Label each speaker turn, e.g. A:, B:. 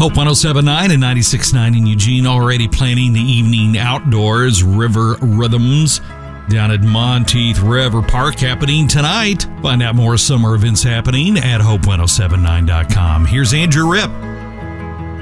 A: Hope 107.9 and 96.9 in Eugene already planning the evening outdoors River Rhythms down at Monteith River Park happening tonight. Find out more summer events happening at hope1079.com. Here's Andrew Ripp.